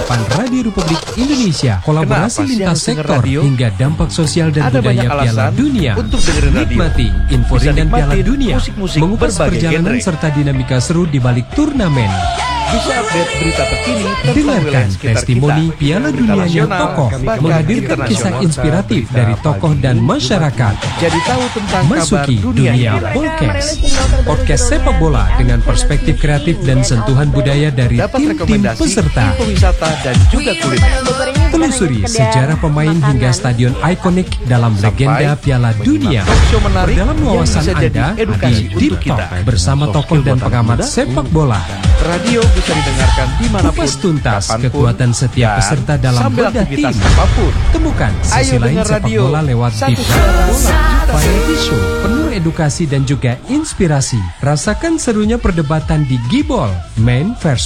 harapan Radio Republik Indonesia. Kolaborasi Kenapa sih lintas harus denger sektor radio? hingga dampak sosial dan Ada budaya banyak Piala alasan Dunia. untuk dengerin radio. Nikmati info Bisa ringan Piala nikmatin Dunia, musik-musik mengupas berbagai perjalanan genre. serta dinamika seru di balik turnamen. Bisa update berita terkini tentang wilayah Dengarkan sekitar testimoni kita. Piala Berita Dunianya nasional, tokoh, bahkan menghadirkan internasional. kisah inspiratif dari tokoh dan masyarakat. Jadi tahu tentang Masuki kabar dunia dunia ini. Podcast. Podcast sepak bola dengan perspektif kreatif dan sentuhan budaya dari Dapat tim-tim rekomendasi, peserta. info wisata dan juga kuliner. Telusuri sejarah pemain hingga stadion ikonik dalam legenda Piala Dunia. Talk show menarik Dalam yang wawasan bisa jadi Anda edukasi di Deep untuk kita. Talk bersama tokoh dan pengamat sepak bola. Radio bisa didengarkan dimanapun, Kupas tuntas kapanpun, kekuatan setiap dan peserta dalam sambil bedah aktivitas tim. apapun. Temukan Ayo sisi lain dengar sepak radio. bola lewat Satu Deep suara Talk. bola. Variety show penuh edukasi dan juga inspirasi. Rasakan serunya perdebatan di Gibol, main versus